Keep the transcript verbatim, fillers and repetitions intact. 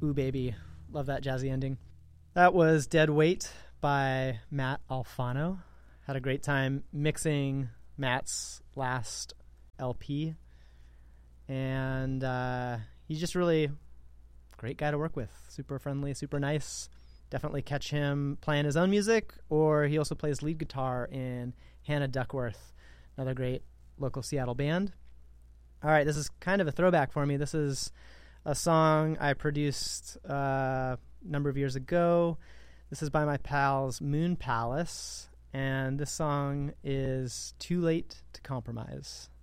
Ooh Baby. Love that jazzy ending. That was Dead Weight by Matt Alfano. Had a great time mixing Matt's last L P. And uh, he's just really great guy to work with. Super friendly, super nice. Definitely catch him playing his own music, or he also plays lead guitar in Hannah Duckworth, another great local Seattle band. All right, this is kind of a throwback for me. This is a song I produced uh, a number of years ago. This is by my pals Moon Palace, and this song is Too Late to Compromise.